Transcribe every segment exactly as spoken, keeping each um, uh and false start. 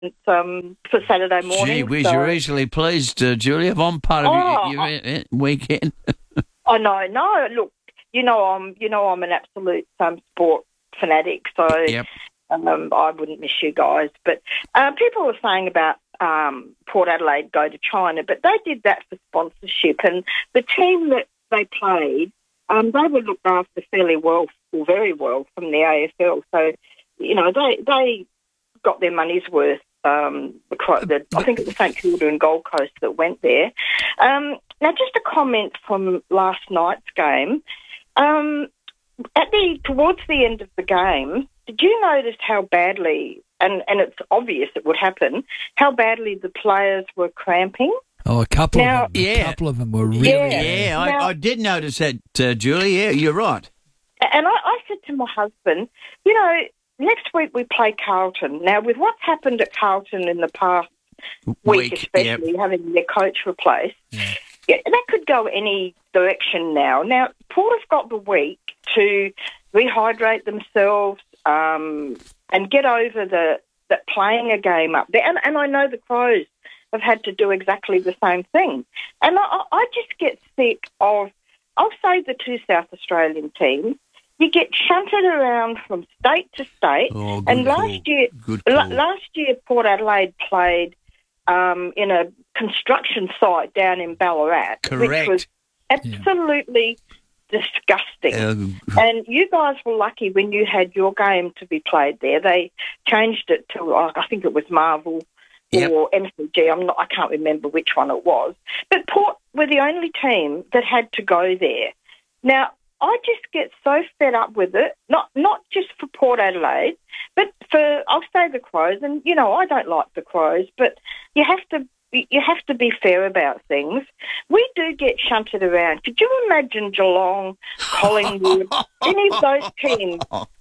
um, for Saturday morning. Gee whiz, so. you're easily pleased, uh, Julie. If I'm part of Oh, your, your uh, weekend. I know, no, look, you know I'm you know I'm an absolute um, sport fanatic, so Yep. um, I wouldn't miss you guys. But uh, people were saying about um, Port Adelaide go to China, but they did that for sponsorship, and the team that they played, um, they were looked after fairly well, or very well, from the A F L. So, you know, they they got their money's worth. Um, the, the, I think it was St Kilda and Gold Coast that went there. Um, now, just a comment from last night's game. Um, at the towards the end of the game, did you notice how badly, and, and it's obvious it would happen, how badly the players were cramping? Oh, a couple Now- of them. Yeah. A couple of them were really Yeah. bad. Yeah, I, Now- I did notice that, uh, Julie. Yeah, you're right. And I, I said to my husband, you know, next week we play Carlton. Now, with what's happened at Carlton in the past week, Week, especially having their coach replaced, Yeah. yeah, that could go any direction now. Now, Port have got the week to rehydrate themselves um, and get over the, the playing a game up there. And, and I know the Crows have had to do exactly the same thing. And I, I just get sick of, I'll say the two South Australian teams, you get shunted around from state to state. Oh, good and call. last year, Good la- call. last year, Port Adelaide played um, in a construction site down in Ballarat, Correct. which was absolutely disgusting. Uh, And you guys were lucky when you had your game to be played there. They changed it to, uh, I think it was Marvel Yep. or M C G. I'm not, I can't remember which one it was. But Port were the only team that had to go there. Now, I just get so fed up with it, not not just for Port Adelaide, but for, I'll say the Crows. And, you know, I don't like the Crows, but you have to you have to be fair about things. We do get shunted around. Could you imagine Geelong, Collingwood, any of those teams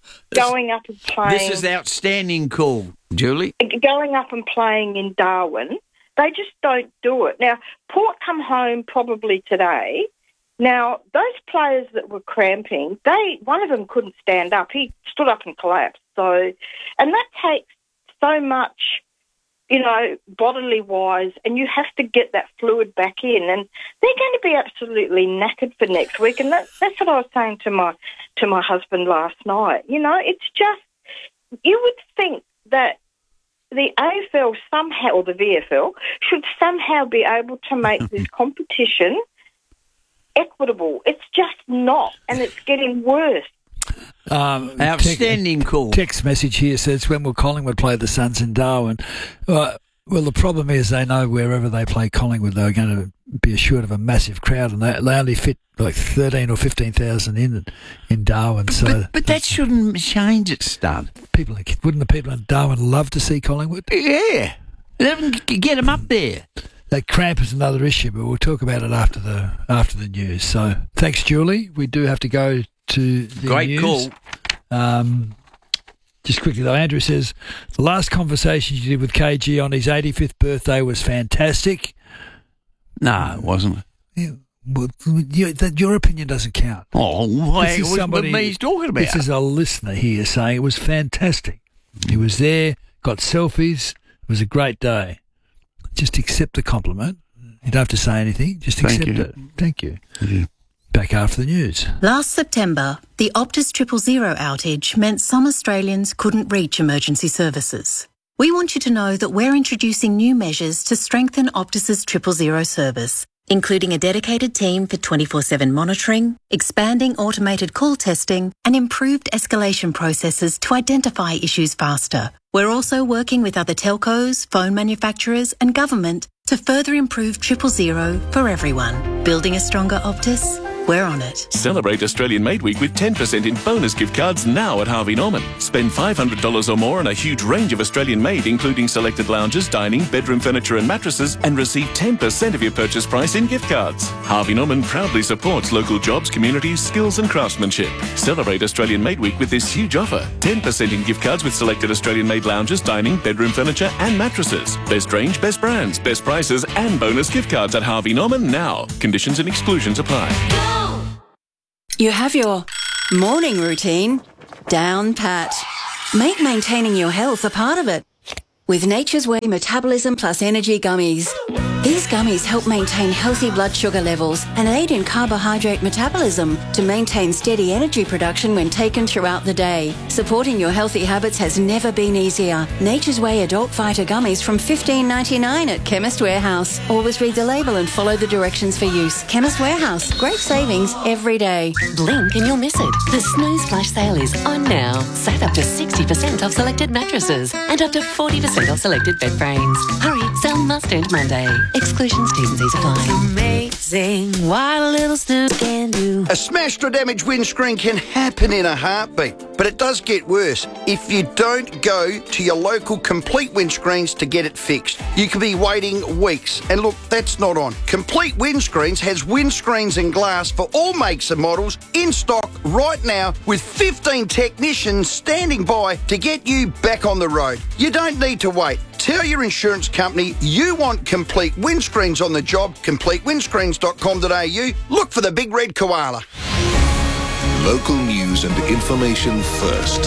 going up and playing? This is the outstanding call, Julie. going up and playing in Darwin. They just don't do it. Now, Port come home probably today. Now, those players that were cramping, they one of them couldn't stand up. He stood up and collapsed. So, and that takes so much, you know, bodily wise, and you have to get that fluid back in. And they're going to be absolutely knackered for next week. And that, that's what I was saying to my to my husband last night. You know, it's just, you would think that the A F L somehow, or the V F L, should somehow be able to make this competition equitable. It's just not, and it's getting worse. Um, Outstanding call. Text message here says, when will Collingwood play the Suns in Darwin? Uh, well, the problem is they know wherever they play Collingwood, they're going to be assured of a massive crowd, and they, they only fit like thirteen or fifteen thousand in in Darwin. So, But, but that shouldn't change its start. people, wouldn't the people in Darwin love to see Collingwood? Yeah. Let them g- get them up there. That cramp is another issue, but we'll talk about it after the after the news. So, thanks, Julie. We do have to go to the Great news. call. Um, just quickly though, Andrew says the last conversation you did with K G on his eighty-fifth birthday was fantastic. No, it wasn't. Yeah, well, you, that, your opinion doesn't count. Oh, why? This is What somebody- me he's talking about? This is a listener here saying it was fantastic. He was there, got selfies. It was a great day. Just accept the compliment. You don't have to say anything. Just Thank accept you. it. Thank you. Yeah. Back after the news. Last September, the Optus Triple Zero outage meant some Australians couldn't reach emergency services. We want you to know that we're introducing new measures to strengthen Optus's Triple Zero service, including a dedicated team for twenty-four seven monitoring, expanding automated call testing, and improved escalation processes to identify issues faster. We're also working with other telcos, phone manufacturers, and government to further improve Triple Zero for everyone. Building a stronger Optus? We're on it. Celebrate Australian Made Week with ten percent in bonus gift cards now at Harvey Norman. Spend five hundred dollars or more on a huge range of Australian made, including selected lounges, dining, bedroom furniture and mattresses, and receive ten percent of your purchase price in gift cards. Harvey Norman proudly supports local jobs, communities, skills and craftsmanship. Celebrate Australian Made Week with this huge offer. ten percent in gift cards with selected Australian made lounges, dining, bedroom furniture and mattresses. Best range, best brands, best prices and bonus gift cards at Harvey Norman now. Conditions and exclusions apply. You have your morning routine down pat. Make maintaining your health a part of it. with Nature's Way Metabolism Plus Energy Gummies. These gummies help maintain healthy blood sugar levels and aid in carbohydrate metabolism to maintain steady energy production when taken throughout the day. Supporting your healthy habits has never been easier. Nature's Way Adult Fighter Gummies from fifteen ninety-nine at Chemist Warehouse. Always read the label and follow the directions for use. Chemist Warehouse. Great savings every day. Blink and you'll miss it. The Snooze Flash Sale is on now. Save up to sixty percent off selected mattresses and up to forty percent off selected bed frames. Hurry, sale must end Monday. Exclusions, T's and C's apply. Amazing what a little snooze can do. A smashed or damaged windscreen can happen in a heartbeat, but it does get worse if you don't go to your local Complete Windscreens to get it fixed. You could be waiting weeks, and look, that's not on. Complete Windscreens has windscreens and glass for all makes and models in stock right now with fifteen technicians standing by to get you back on the road. You don't need to wait. Tell your insurance company you want Complete Windscreens on the job. complete windscreens dot com dot a u. Look for the big red koala. Local news and information first.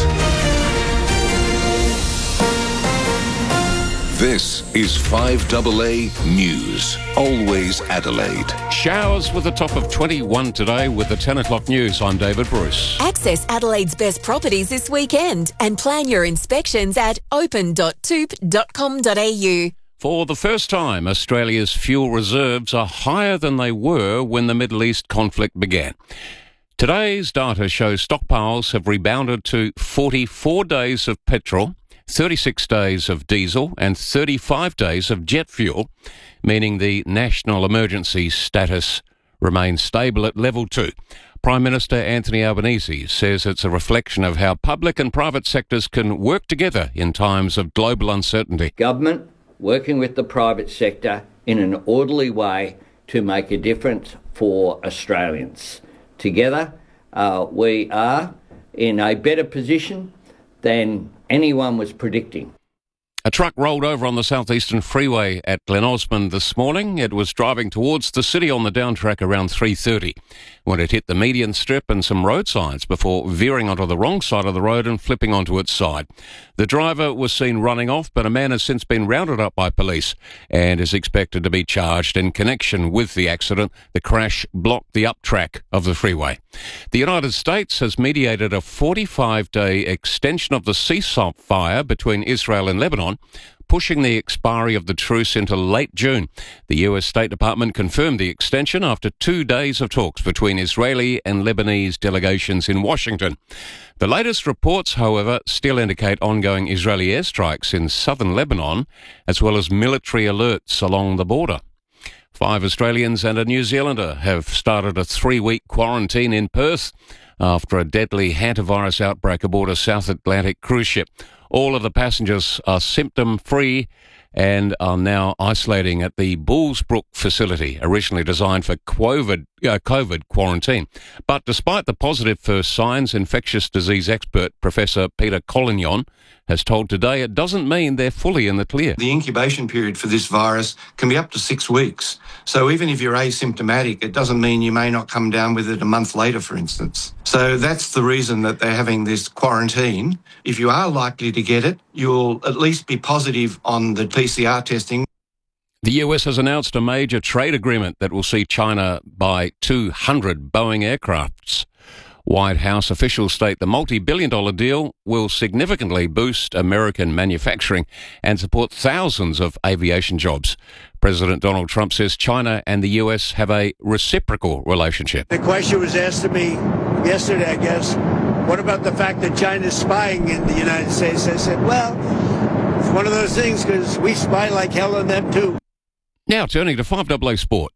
This is five A A News. Always Adelaide. Showers with a top of twenty-one today with the ten o'clock news. I'm David Bruce. Access Adelaide's best properties this weekend and plan your inspections at open dot toop dot com dot a u. For the first time, Australia's fuel reserves are higher than they were when the Middle East conflict began. Today's data shows stockpiles have rebounded to forty-four days of petrol, thirty-six days of diesel and thirty-five days of jet fuel, meaning the national emergency status remains stable at level two. Prime Minister Anthony Albanese says it's a reflection of how public and private sectors can work together in times of global uncertainty. Government working with the private sector in an orderly way to make a difference for Australians. Together, uh, we are in a better position than anyone was predicting. A truck rolled over on the southeastern freeway at Glen Osmond this morning. It was driving towards the city on the downtrack around three thirty when it hit the median strip and some road signs before veering onto the wrong side of the road and flipping onto its side. The driver was seen running off, but a man has since been rounded up by police and is expected to be charged in connection with the accident. The crash blocked the uptrack of the freeway. The United States has mediated a forty-five day extension of the ceasefire between Israel and Lebanon, pushing the expiry of the truce into late June. The U S State Department confirmed the extension after two days of talks between Israeli and Lebanese delegations in Washington. The latest reports, however, still indicate ongoing Israeli airstrikes in southern Lebanon, as well as military alerts along the border. Five Australians and a New Zealander have started a three-week quarantine in Perth after a deadly hantavirus outbreak aboard a South Atlantic cruise ship. All of the passengers are symptom-free and are now isolating at the Bullsbrook facility, originally designed for COVID, uh, COVID quarantine. But despite the positive first signs, infectious disease expert Professor Peter Collignon has told Today it doesn't mean they're fully in the clear. The incubation period for this virus can be up to six weeks. So even if you're asymptomatic, it doesn't mean you may not come down with it a month later, for instance. So that's the reason that they're having this quarantine. If you are likely to get it, you'll at least be positive on the P C R testing. The U S has announced a major trade agreement that will see China buy two hundred Boeing aircrafts. White House officials state the multi-billion dollar deal will significantly boost American manufacturing and support thousands of aviation jobs. President Donald Trump says China and the U S have a reciprocal relationship. The question was asked to me yesterday, I guess, what about the fact that China's spying in the United States? I said, well, it's one of those things because we spy like hell on them too. Now turning to five A A Sport.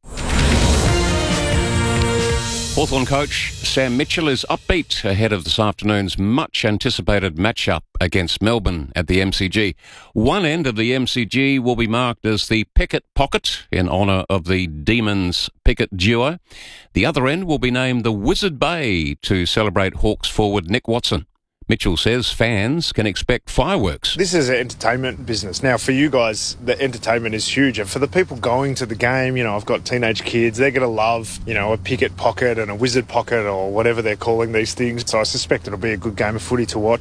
Hawthorn coach Sam Mitchell is upbeat ahead of this afternoon's much-anticipated matchup against Melbourne at the M C G. One end of the M C G will be marked as the Pickett Pocket in honour of the Demons Pickett duo. The other end will be named the Wizard Bay to celebrate Hawks forward Nick Watson. Mitchell says fans can expect fireworks. This is an entertainment business. Now, for you guys, the entertainment is huge. And for the people going to the game, you know, I've got teenage kids. They're going to love, you know, a Pickett Pocket and a Wizard Pocket or whatever they're calling these things. So I suspect it'll be a good game of footy to watch.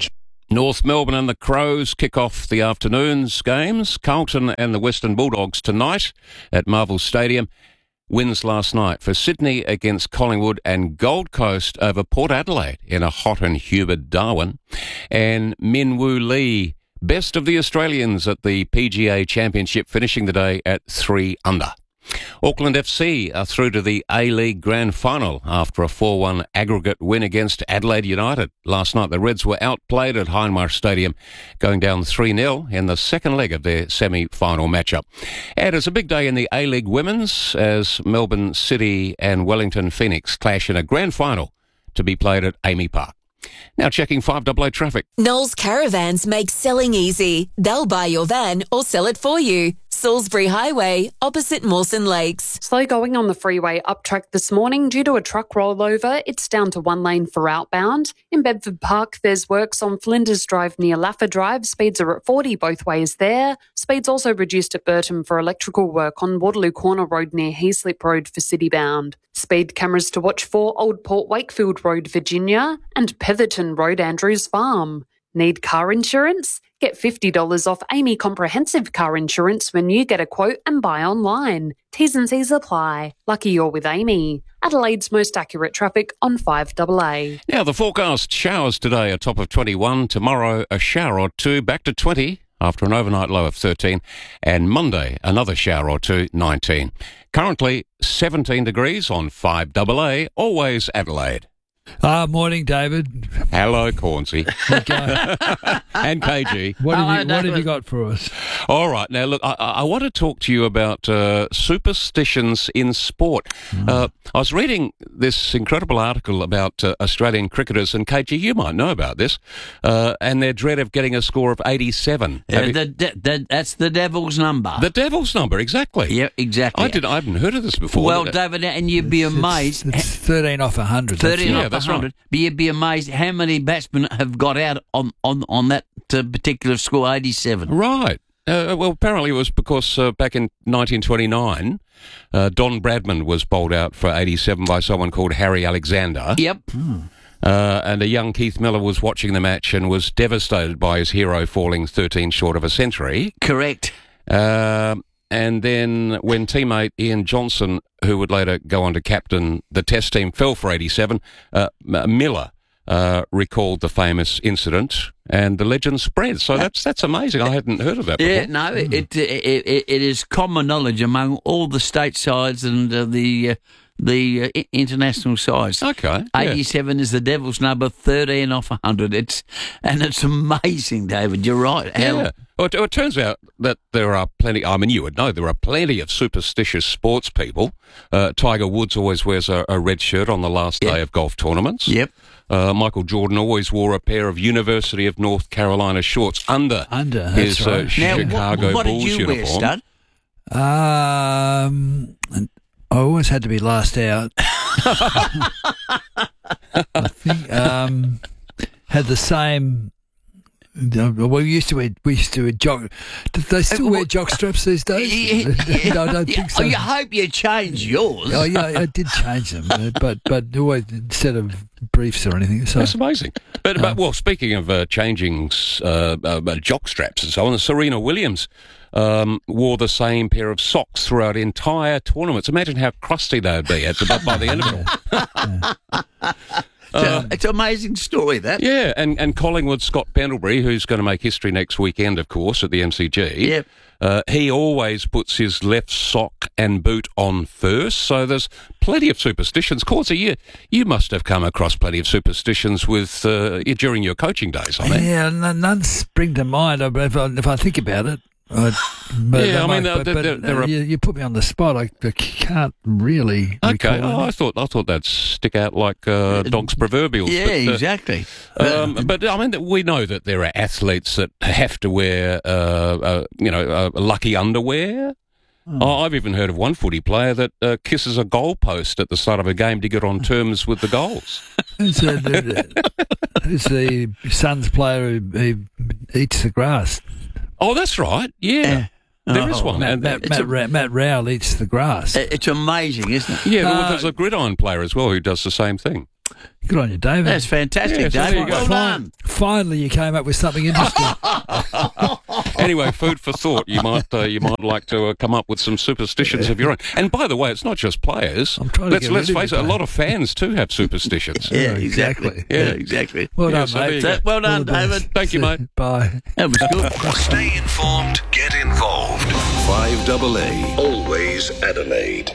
North Melbourne and the Crows kick off the afternoon's games. Carlton and the Western Bulldogs tonight at Marvel Stadium. Wins last night for Sydney against Collingwood and Gold Coast over Port Adelaide in a hot and humid Darwin. And Min Woo Lee, best of the Australians at the P G A Championship, finishing the day at three under. Auckland F C are through to the A-League Grand Final after a four one aggregate win against Adelaide United. Last night the Reds were outplayed at Hindmarsh Stadium, going down three nil in the second leg of their semi-final matchup. And it's a big day in the A-League Women's as Melbourne City and Wellington Phoenix clash in a grand final to be played at Amy Park. Now checking five double A traffic. Knowles Caravans make selling easy. They'll buy your van or sell it for you. Salisbury Highway, opposite Mawson Lakes. Slow going on the freeway up track this morning due to a truck rollover. It's down to one lane for outbound. In Bedford Park, there's works on Flinders Drive near Laffer Drive. Speeds are at forty both ways there. Speeds also reduced at Burton for electrical work on Waterloo Corner Road near Heaslip Road for citybound. Speed cameras to watch for Old Port Wakefield Road, Virginia, and Petherton Road, Andrews Farm. Need car insurance? Get fifty dollars off Amy Comprehensive Car Insurance when you get a quote and buy online. T's and C's apply. Lucky you're with Amy. Adelaide's most accurate traffic on five double A. Now the forecast: showers today, a top of twenty-one. Tomorrow a shower or two, back to twenty after an overnight low of thirteen. And Monday another shower or two, nineteen. Currently seventeen degrees on five double A, always Adelaide. Ah, morning, David. Hello, Cornsey. And K G. What have, you, what have you got for us? All right. Now, look, I, I want to talk to you about uh, superstitions in sport. Mm. Uh, I was reading this incredible article about uh, Australian cricketers, and K G, you might know about this, uh, and their dread of getting a score of eighty-seven. Yeah, you... the, the, the, that's the devil's number. The devil's number, exactly. Yeah, exactly. I, did, I hadn't heard of this before. Well, David, and you'd be amazed. It's, it's thirteen off one hundred. thirteen yeah, off that's one hundred. Right. But you'd be amazed how many batsmen have got out on, on, on that uh, particular score, eighty-seven. Right. Uh, well, apparently it was because uh, back in nineteen twenty-nine, uh, Don Bradman was bowled out for eighty-seven by someone called Harry Alexander. Yep. Hmm. Uh, and a young Keith Miller was watching the match and was devastated by his hero falling thirteen short of a century. Correct. Uh, and then when teammate Ian Johnson, who would later go on to captain the Test team, fell for eighty-seven, uh, Miller uh, recalled the famous incident, and the legend spread. So that's that's amazing. I hadn't heard of that before. Yeah, no, it, it, it, it is common knowledge among all the state sides and uh, the... Uh, the uh, international size. Okay. eighty-seven yeah. is the devil's number, thirteen off one hundred. It's, and it's amazing, David. You're right. How, yeah. Well, it, it turns out that there are plenty, I mean, you would know, there are plenty of superstitious sports people. Uh, Tiger Woods always wears a, a red shirt on the last yep. day of golf tournaments. Yep. Uh, Michael Jordan always wore a pair of University of North Carolina shorts under, under his that's right. uh, Chicago now, what, what Bulls did you uniform. Wear, Stud? Um... I always had to be last out. I think um, had the same. We used to wear. We used to wear jock. Do they still wear jock straps these days? No, I don't think so. Oh, you hope you change yours. Oh yeah, I did change them, but but always instead of briefs or anything. So that's amazing. But, but well, speaking of uh, changing uh, uh, jock straps and so on, Serena Williams um, wore the same pair of socks throughout entire tournaments. Imagine how crusty they would be at the, by the end of it all. Uh, it's an amazing story, that. Yeah, and, and Collingwood Scott Pendlebury, who's going to make history next weekend, of course, at the M C G. Yep. Uh, he always puts his left sock and boot on first, so there's plenty of superstitions. Corsa, you, you must have come across plenty of superstitions with uh, during your coaching days, I mean. Yeah, none, none spring to mind if I, if I think about it. I, but, yeah, I mean, but, there, but, there, there are... you, you put me on the spot. I, I can't really. Okay, oh, I thought I thought that'd stick out like uh, dog's proverbials. Yeah, but, uh, exactly. Um, but I mean, we know that there are athletes that have to wear, uh, uh, you know, uh, lucky underwear. Oh. I've even heard of one footy player that uh, kisses a goalpost at the start of a game to get on terms with the goals. Who's the, who's the Suns player who, who eats the grass? Oh, that's right. Yeah. Uh, there is oh, one. Matt, Matt, Matt, a, Matt Rowell eats the grass. It's amazing, isn't it? Yeah, Uh, but there's a gridiron player as well who does the same thing. Good on you, David. That's fantastic, Yeah, so David. there you go. Well done. Finally, you came up with something interesting. Anyway, food for thought. You might uh, you might like to uh, come up with some superstitions of your own. And by the way, it's not just players. I'm trying to let's get let's rid of face you, it, a mate. lot of fans too have superstitions. Yeah, exactly. Yeah. Yeah, exactly. Well Yeah, done, so there mate. you go. Well done, All the best. David. Thank you, mate. Bye. That was good. Stay informed, get involved. five double A, always Adelaide.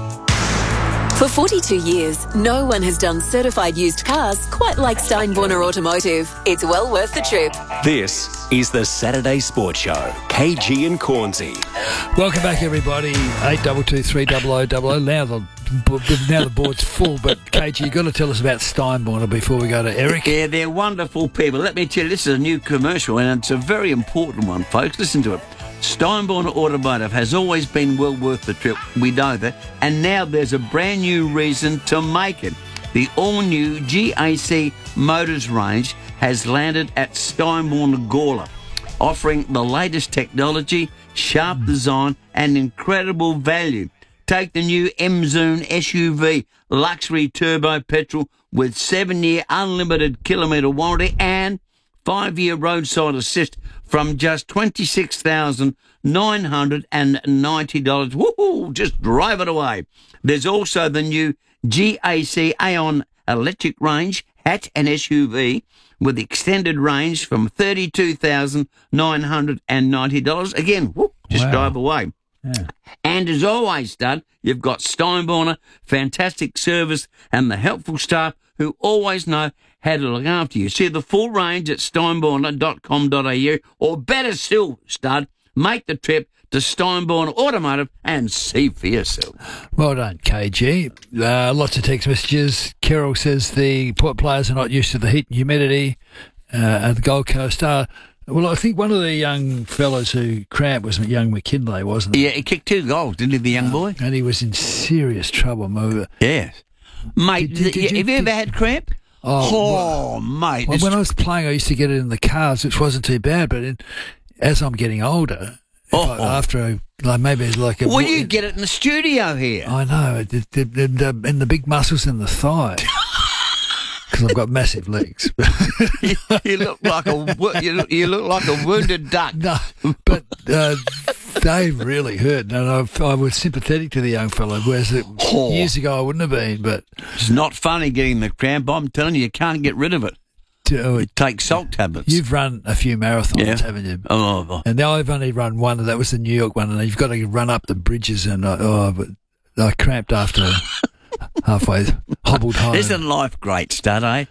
For forty-two years, no one has done certified used cars quite like Steinborner Automotive. It's well worth the trip. This is the Saturday Sports Show. K G and Cornsey. Welcome back, everybody. Eight double two three double o double o. Now the now the board's full, but K G, you've got to tell us about Steinborner before we go to Eric. Yeah, they're wonderful people. Let me tell you, this is a new commercial, and it's a very important one, folks. Listen to it. Steinborner Automotive has always been well worth the trip. We know that. And now there's a brand new reason to make it. The all-new G A C Motors range has landed at Steinborner Gawler, offering the latest technology, sharp design, and incredible value. Take the new M-Zone S U V, luxury turbo petrol with seven-year unlimited kilometre warranty and five-year roadside assist from just twenty-six thousand nine hundred ninety dollars. Woohoo! Just drive it away. There's also the new G A C Aon electric range, hatch and S U V, with extended range from thirty-two thousand nine hundred ninety dollars. Again, whoop, just Wow. drive away. Yeah. And as always, Stud, you've got Steinborner, fantastic service, and the helpful staff who always know how to look after you. See the full range at steinborner dot com dot a u, or better still, Stud, make the trip to Steinborner Automotive and see for yourself. Well done, K G. Uh, lots of text messages. Carol says the Port players are not used to the heat and humidity uh, at the Gold Coast. Uh, well, I think one of the young fellas who cramped was young McKinley, wasn't he? Yeah, he kicked two goals, didn't he, the young boy? And he was in serious trouble, Mover. Yes. Mate, Did you- did you- have you ever had cramp? Oh, Oh, mate. Well, this- when I was playing, I used to get it in the calves, which wasn't too bad. But in, as I'm getting older, if Oh. I, after a, like maybe it's like a well, you get it in the studio here. I know, it, it, it, it, uh, and the big muscles in the thigh. Because I've got massive legs. you, you look like a wo- you look, you look like a wounded duck. No, but uh, they really hurt, and I, I was sympathetic to the young fellow. Whereas it, Oh. years ago I wouldn't have been. But It's not funny getting the cramp. I'm telling you, you can't get rid of it. to, You take salt tablets. you've run a few marathons, Yeah. haven't you? Oh, oh. And now I've only run one, and that was the New York one. And you've got to run up the bridges, and I, oh, but I cramped after halfway, hobbled home. Isn't life great, Stud, eh?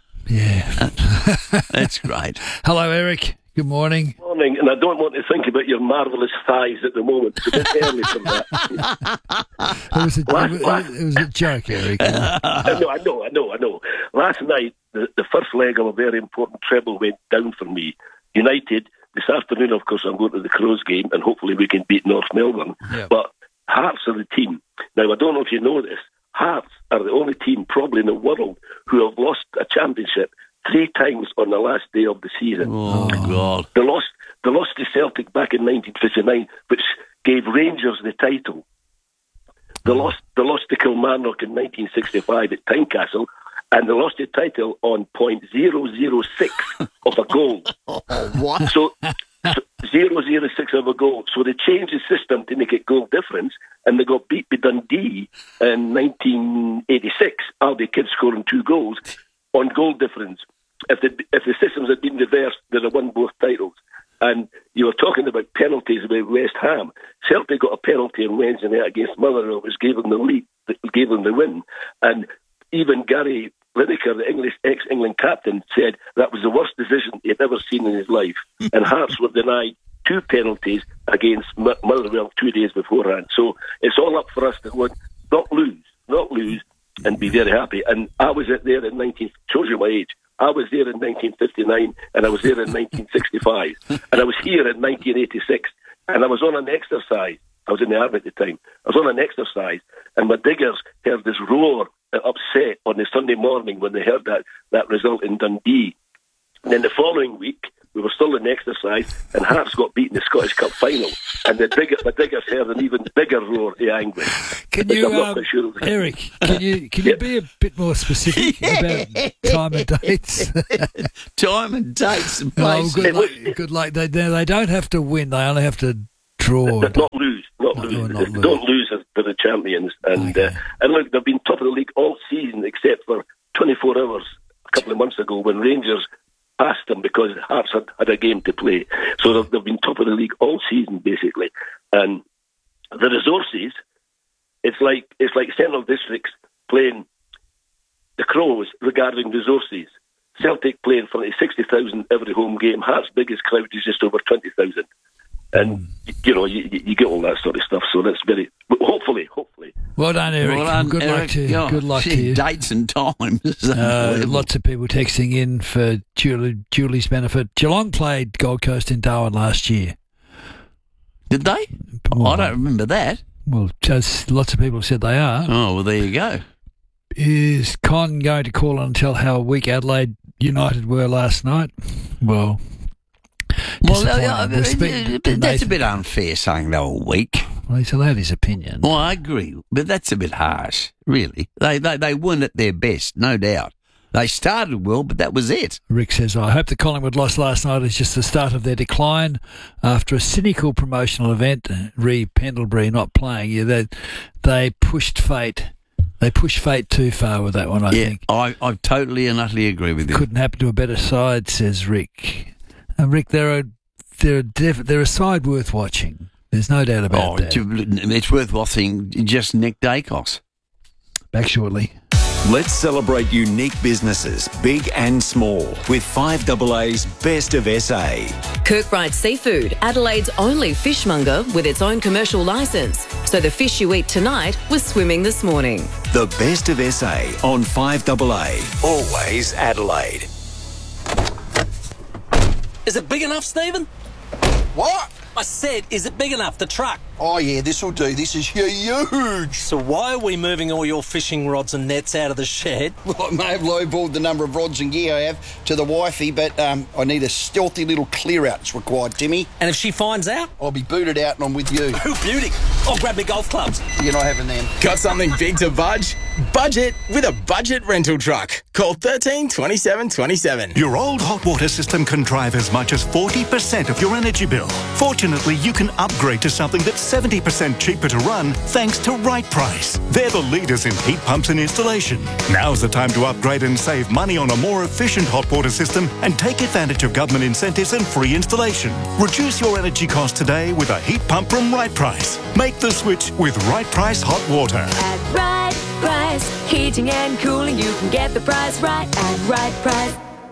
Yeah, That's great. Hello, Eric. Good morning. Morning, and I don't want to think about your marvellous thighs at the moment. It's a bit early for that. It was a, Last- it was, last- it was a joke, Eric. I know, I know, I know, I know. Last night, the, the first leg of a very important treble went down for me. United, this afternoon, of course, I'm going to the Crows game, and hopefully we can beat North Melbourne. Yeah. But Hearts are the team. Now, I don't know if you know this. Hearts are the only team probably in the world who have lost a championship three times on the last day of the season. Oh, God. They lost, they lost to Celtic back in nineteen fifty-nine, which gave Rangers the title. They lost, they lost to Kilmarnock in nineteen sixty-five at Tynecastle, and they lost the title on point zero zero six of a goal. What? So, so zero zero six of a goal. So they changed the system to make it goal difference, and they got beat by Dundee in nineteen eighty-six. Aldi Kidd scoring two goals on goal difference. If the if the systems had been reversed, they'd have won both titles. And you were talking about penalties with West Ham. Celtic got a penalty on Wednesday night against Motherwell, which gave them the lead, that gave them the win. And even Gary Lineker, the English ex-England captain, said that was the worst decision he'd ever seen in his life. And Hearts were denied two penalties against M- Motherwell two days beforehand. So it's all up for us to win, not lose, not lose, and be very happy. And I was there in nineteen, shows you my age. I was there in nineteen fifty-nine, and I was there in nineteen sixty-five, and I was here in nineteen eighty-six, and I was on an exercise. I was in the army at the time. I was on an exercise, and my diggers heard this roar uh, upset on the Sunday morning when they heard that, that result in Dundee. And then the following week, we were still in exercise, and Hearts got beaten in the Scottish Cup final, and the bigger, the diggers heard an even bigger roar of anguish. Can you, um, sure Eric, can you can you be a bit more specific about time and dates? Time and dates and Oh, places. good luck. Good luck. They, they they don't have to win. They only have to draw. Not lose, not No, lose. not They lose. Don't lose as to the champions. And Okay. uh, and look, they've been top of the league all season, except for twenty-four hours a couple of months ago when Rangers passed them because Hearts had, had a game to play. So they've, they've been top of the league all season, basically. And the resources, it's like it's like Central Districts playing the Crows regarding resources. Celtic playing for sixty thousand every home game. Hearts' biggest crowd is just over twenty thousand. And, you know, you, you get all that sort of stuff. So that's very... Hopefully, hopefully. Well done, Eric. Well done, good luck Eric. to you. Yeah, Good luck gee, to you. Dates and times. Uh, lots of people texting in for Julie, Julie's benefit. Geelong played Gold Coast in Darwin last year. Did they? Well, I don't remember that. Well, just lots of people said they are. Oh, well, there you go. Is Con going to call and tell how weak Adelaide United were last night? Well, Well, disappointing. uh, We'll speak uh, to but that's a Nathan. bit unfair saying they were weak. Well, he's allowed his opinion. Well, I agree, but that's a bit harsh, really. They, they they weren't at their best, no doubt. They started well, but that was it. Rick says, I hope the Collingwood loss last night is just the start of their decline after a cynical promotional event, re Pendlebury not playing. Yeah, they, they pushed fate. They pushed fate too far with that one, I yeah, think. I, I totally and utterly agree with you. Couldn't happen to a better side, says Rick. And Rick, they're a, they're, a def- they're a side worth watching. There's no doubt about Oh, that. it's worth watching just Nick Dacos. Back shortly. Let's celebrate unique businesses, big and small, with five A A's Best of S A. Kirkbride Seafood, Adelaide's only fishmonger with its own commercial licence. So the fish you eat tonight was swimming this morning. The Best of S A on five A A. Always Adelaide. Is it big enough, Stephen? What? I said, is it big enough, the truck? Oh, yeah, this'll do. This is huge. So why are we moving all your fishing rods and nets out of the shed? Well, I may have lowballed the number of rods and gear I have to the wifey, but um, I need a stealthy little clear-out that's required, Timmy. And if she finds out? I'll be booted out and I'm with you. Oh, beauty. I'll grab me golf clubs. You're not having them. Got something big to budge? Budget with a budget rental truck. Call thirteen twenty-seven twenty-seven. Your old hot water system can drive as much as forty percent of your energy bill. Fortunately, you can upgrade to something that's seventy percent cheaper to run thanks to Right Price. They're the leaders in heat pumps and installation. Now's the time to upgrade and save money on a more efficient hot water system and take advantage of government incentives and free installation. Reduce your energy costs today with a heat pump from Right Price. Make the switch with Right Price Hot Water. At Right Price, heating and cooling, you can get the price right at Right Price.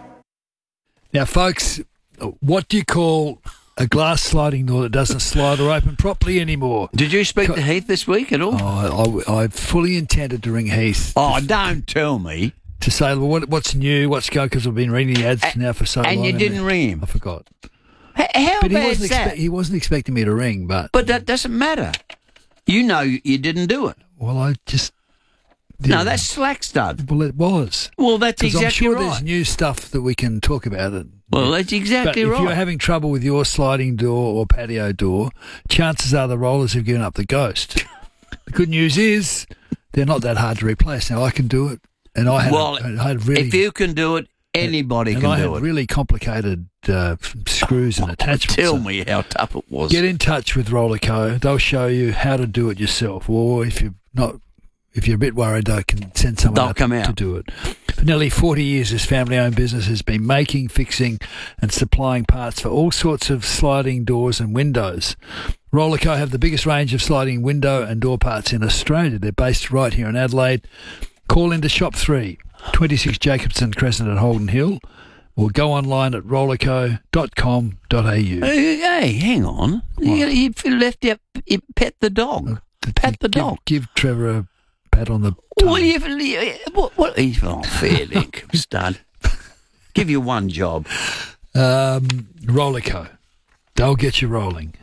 Now, folks, what do you call a glass sliding door that doesn't slide or open properly anymore? Did you speak to Heath this week at all? Oh, I, I fully intended to ring Heath. Oh, don't tell me. To say, well, what, what's new, what's going, because we've been reading the ads now for so long. And you didn't ring him? I forgot. H- how but he bad's wasn't, that? expe- he wasn't expecting me to ring, but... But that doesn't matter. You know you didn't do it. Well, I just... No, that's slack stud. Well, it was. Well, that's 'Cause exactly I'm sure right. there's new stuff that we can talk about. It. Well, that's exactly but right. if you're having trouble with your sliding door or patio door, chances are the rollers have given up the ghost. The good news is they're not that hard to replace. Now, I can do it, and I had, well, a, I had really... if you can do it, anybody and can I do had it. really complicated uh, screws and attachments. Tell me how tough it was. Get in touch with Rollerco. They'll show you how to do it yourself, or if you're not... If you're a bit worried, they can send someone They'll out come to out. do it. For nearly forty years, this family-owned business has been making, fixing and supplying parts for all sorts of sliding doors and windows. Rollerco have the biggest range of sliding window and door parts in Australia. They're based right here in Adelaide. Call into Shop three, twenty-six Jacobson Crescent at Holden Hill, or go online at rollerco dot com dot a u. Hey, hey, hang on. You, you left your, you pet the dog. Pat the dog. Give, give Trevor a pat on the tongue. Well, you, you, what, what, he's oh, fair link, stud. Give you one job. Um, Rollerco. They'll get you rolling. You can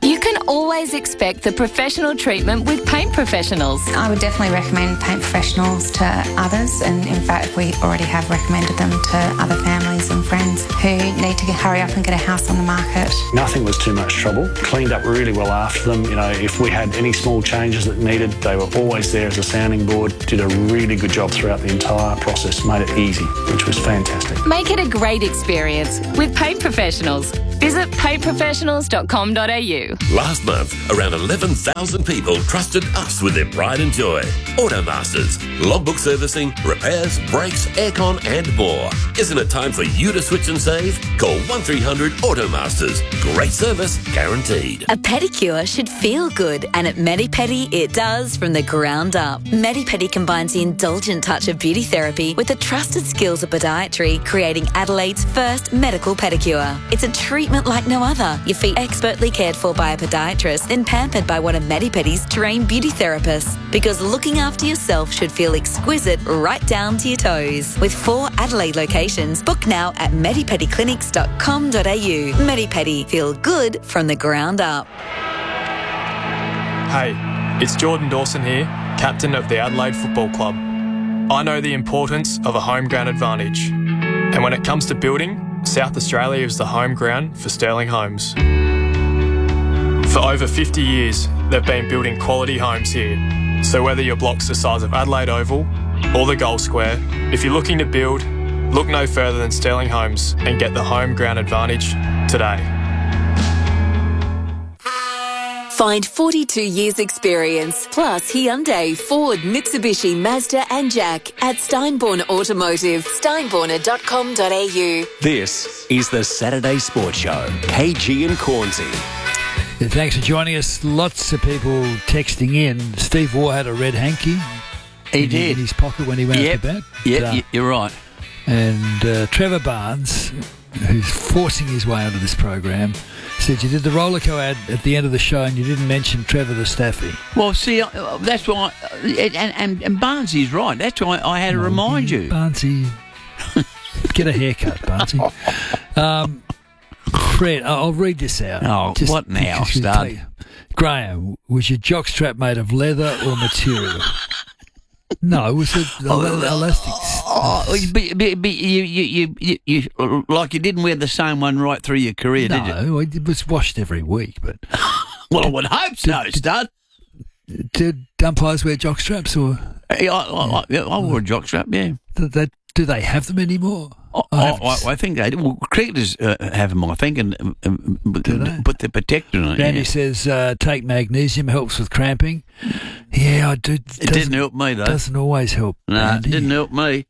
always expect the professional treatment with Paint Professionals. I would definitely recommend Paint Professionals to others, and in fact we already have recommended them to other families and friends who need to hurry up and get a house on the market. Nothing was too much trouble. Cleaned up really well after them. You know, if we had any small changes that needed, they were always there as a sounding board. Did a really good job throughout the entire process. Made it easy, which was fantastic. Make it a great experience with Paint Professionals. Visit paint professionals dot com dot a u. Last month, around eleven thousand people trusted us with their pride and joy. Automasters, logbook servicing, repairs, brakes, aircon and more. Isn't it time for you to switch and save? Call one three hundred Automasters. Great service guaranteed. A pedicure should feel good, and at Medipedi it does from the ground up. Medipedi combines the indulgent touch of beauty therapy with the trusted skills of podiatry, creating Adelaide's first medical pedicure. It's a treatment like no other. Your feet expertly cared for by a podiatrist, then pampered by one of Medipedi's trained beauty therapists. Because looking after yourself should feel exquisite right down to your toes. With four Adelaide locations, book now at medipedi clinics dot com dot a u. Medipedi, feel good from the ground up. Hey, it's Jordan Dawson here, captain of the Adelaide Football Club. I know the importance of a home ground advantage. And when it comes to building, South Australia is the home ground for Sterling Homes. For over fifty years, they've been building quality homes here. So whether your block's the size of Adelaide Oval or the Gold Square, if you're looking to build, look no further than Sterling Homes and get the home ground advantage today. Find forty-two years experience, plus Hyundai, Ford, Mitsubishi, Mazda and Jack at Steinborn Automotive, steinborner dot com dot a u. This is the Saturday Sports Show. K G and Cornsey. Yeah, thanks for joining us. Lots of people texting in. Steve Waugh had a red hanky. He in, did. In his pocket when he went yep. up to bat. Yeah, uh, you're right. And uh, Trevor Barnes, who's forcing his way onto this program, said you did the Rollico ad at the end of the show and you didn't mention Trevor the Staffy. Well, see, uh, that's why, uh, and, and, and Barnsley's right. That's why I had to oh, remind you. Barnsley, get a haircut, Barnsley. Um, Fred, I'll read this out. Oh, Just, what now, just, just stud? Graham, was your jockstrap made of leather or material? No, it was a, a, elastic. Oh, but, but, but you, you, you, you, you, like you didn't wear the same one right through your career, no, did you? No, it was washed every week. But well, I would hope so, did, stud. Did umpires wear jockstraps or? I, I, I, I wore a jockstrap. Yeah. Do they, do they have them anymore? Oh, I, I, I think they do. Well, cricketers uh, have them, I think, and um, put the protector on it. Randy yeah. says uh, take magnesium, helps with cramping. Yeah, I do. It didn't help me, though. Doesn't always help. No, Randy. it didn't help me.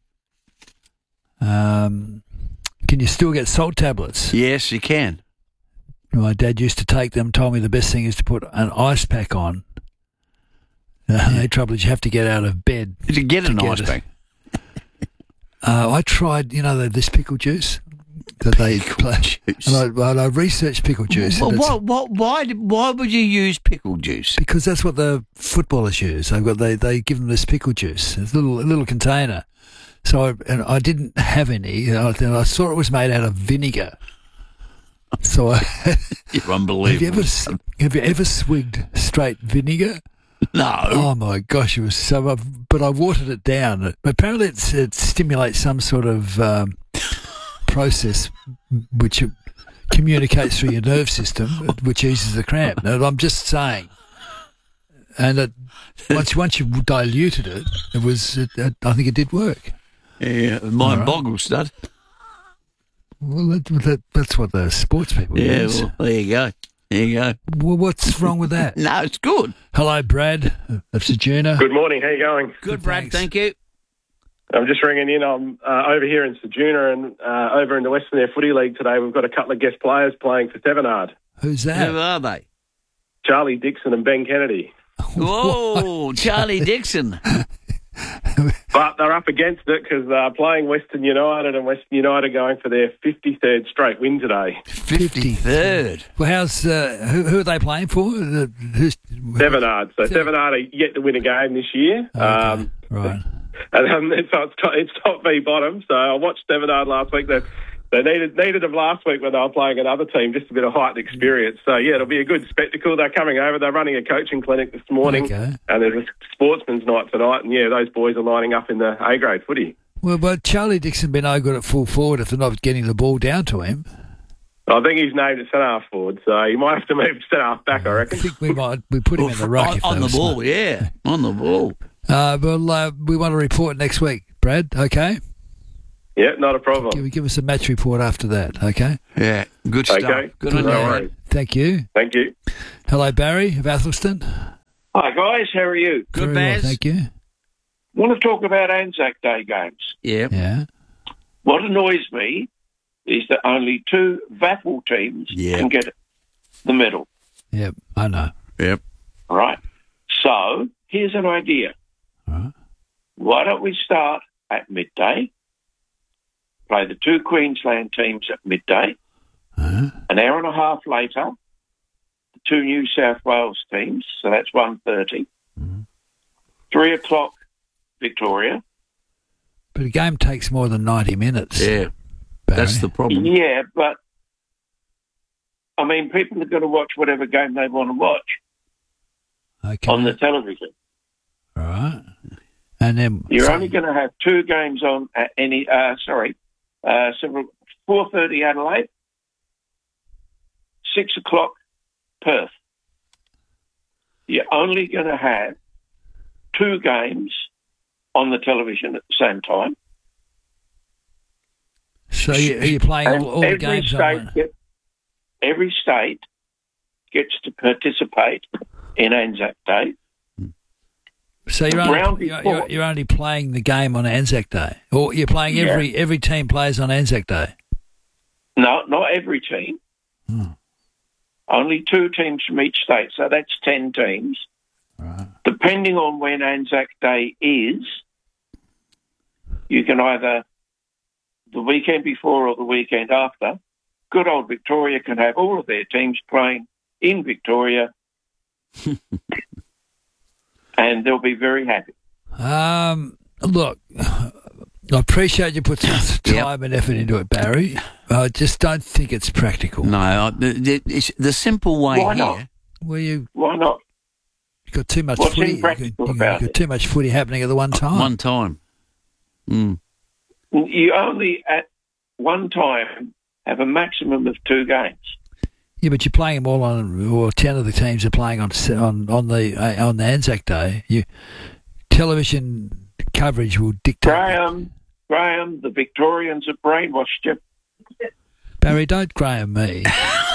Um, can you still get salt tablets? Yes, you can. My dad used to take them, told me the best thing is to put an ice pack on. Uh, yeah. The trouble is you have to get out of bed. Did you get an ice it. pack? Uh, I tried, you know, this pickle juice that they pickle juice. And I, I researched pickle juice. Well, what, what, why, why would you use pickle juice? Because that's what the footballers use. They've got they, they give them this pickle juice, a little a little container. So I, and I didn't have any. You know, I saw it was made out of vinegar. So I, you're unbelievable. Have you ever have you ever swigged straight vinegar? No. Oh my gosh, it was so. But I watered it down. Apparently, it's, it stimulates some sort of um, process which communicates through your nerve system, which eases the cramp. Now, I'm just saying. And it, once once you diluted it, it was. It, it, I think it did work. Yeah, mind right. boggles, stud. Well, that, that, that's what the sports people yeah, use. Yeah, well, there you go. There you go. Well, what's wrong with that? No, it's good. Hello, Brad of Sejuna. Good morning. How you going? Good, good Brad. Thanks. Thank you. I'm just ringing in. I'm uh, over here in Sejuna and uh, over in the Western Air Footy League today. We've got a couple of guest players playing for Thevenard. Who's that? Who are they? Charlie Dixon and Ben Kennedy. Whoa, Charlie Dixon. But they're up against it because they're playing Western United, and Western United going for their fifty-third straight win today. fifty-third? Well, how's uh, who, who are they playing for? Uh, who's Thevenard. So Thevenard are yet to win a game this year. Okay. Um, right. And um, it's, it's, top, it's top v bottom. So I watched Thevenard last week. They've They needed needed them last week when they were playing another team, just a bit of heightened experience. So, yeah, it'll be a good spectacle. They're coming over. They're running a coaching clinic this morning. Okay. And there's a sportsman's night tonight. And, yeah, those boys are lining up in the A-grade footy. Well, but Charlie Dixon been no good at full forward if they're not getting the ball down to him. I think he's named at centre-half forward, so he might have to move to centre-half back, I reckon. I think we might we put him in the ruck on, if on they the were ball, smart. yeah, on the ball. Uh, well, uh, we want to report next week, Brad, okay? Yeah, not a problem. Give, give us a match report after that, okay? Yeah, good stuff. Okay. Good on No you. worries. Thank you. Thank you. Hello, Barry of Athelston. Hi guys, how are you? Good, Very well, Baz. thank you. Want to talk about Anzac Day games? Yeah. Yeah. What annoys me is that only two V A F L teams Yeah. can get the medal. Yep, I know. Yep. All right. So here's an idea. Right. Why don't we start at midday? Play the two Queensland teams at midday. Uh-huh. An hour and a half later, the two New South Wales teams. So that's one thirty. Mm-hmm. Three o'clock, Victoria. But a game takes more than ninety minutes. Yeah. Barry. That's the problem. Yeah, but I mean, people are going to watch whatever game they want to watch Okay. on the television. Right. And then You're so- only going to have two games on at any. Uh, sorry, uh, several four thirty Adelaide, six o'clock Perth. You're only going to have two games on the television at the same time. So you, are you playing And all, all the every games state on one? get, every state gets to participate in Anzac Day. So you're round only, you're, before- you're, you're only playing the game on Anzac Day? Or you're playing Yeah. every every team plays on Anzac Day? No, not every team. Hmm. Only two teams from each state, so that's ten teams. Right. Depending on when Anzac Day is, you can either the weekend before or the weekend after. Good old Victoria can have all of their teams playing in Victoria, and they'll be very happy. Um, look, I appreciate you put some time and effort into it, Barry. I just don't think it's practical. No, I, the, the, it's the simple way Why here. not? Well, you Why not? you've got too much What's footy. impractical You've about got it? too much footy happening at the one time. One time. Mm. You only at one time have a maximum of two games. Yeah, but you're playing them all on, or ten of the teams are playing on on on the uh, on the Anzac Day. You television coverage will dictate. Graham, Graham, the Victorians have brainwashed you. Barry, don't Graham me.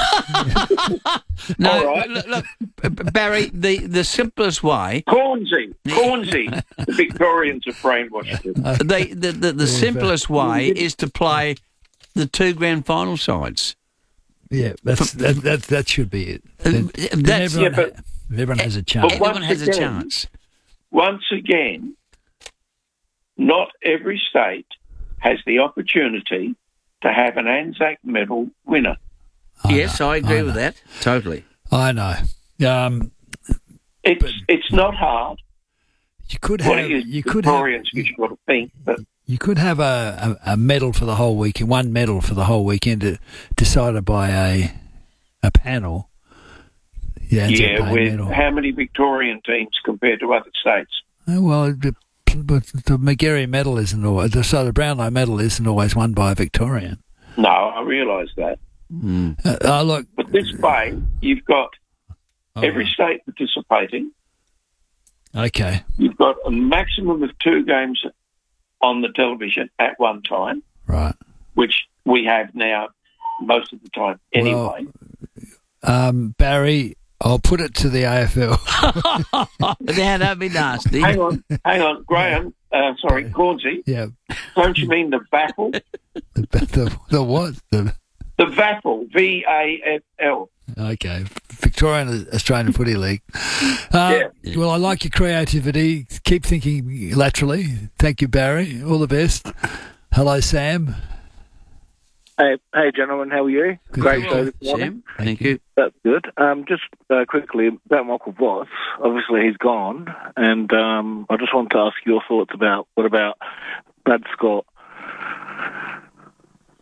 No, All right. look, look, B- Barry, the, the simplest way. Cornsey, Cornsey, the Victorians have brainwashed you. The, the, the, the simplest way is to play the two grand final sides. Yeah, that's that, that that should be it. Then, then That's- everyone, yeah, but- ha- everyone has a chance. But once Everyone has a again- chance. Once again, not every state has the opportunity to have an Anzac medal winner. I Yes, know, I agree I with know. that. Totally. I know. Um, It's it's not hard. you could What have you you could have Victorians, you've got to think, but you could have a, a, a medal for the whole weekend, one medal for the whole weekend, uh, decided by a a panel. Yeah, Anzac yeah, Day with medal. how many Victorian teams compared to other states? Oh, well, the, but the McGarry medal isn't always, the, so the Brownlow medal isn't always won by a Victorian. No, I realise that. Mm. Uh, oh, look, But this way, you've got oh, every state participating. okay, You've got a maximum of two games on the television at one time, right. which we have now most of the time anyway. Um, Barry, I'll put it to the A F L. Now, don't be nasty. hang on, hang on, Graham. Uh, sorry, Cornsey. Yeah, Don't you mean the V A F L? the, the, the what? The, The V A F L, V A F L. okay, Victorian Australian Footy League. Uh, Yeah. Well, I like your creativity. Keep thinking laterally. Thank you, Barry. All the best. Hello, Sam. Hey, hey, gentlemen, how are you? Good, Great thank show you. this morning. Sam, thank you. That's good. Um, just uh, quickly about Michael Voss. Obviously, he's gone, and um, I just wanted to ask your thoughts about what about Brad Scott.